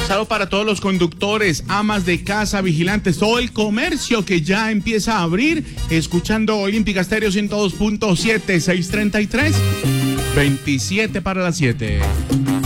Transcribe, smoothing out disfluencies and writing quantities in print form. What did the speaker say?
Saludo para todos los conductores, amas de casa, vigilantes, todo el comercio que ya empieza a abrir, escuchando Olímpica Estéreo 102.7, 6:33, 27 para las 7.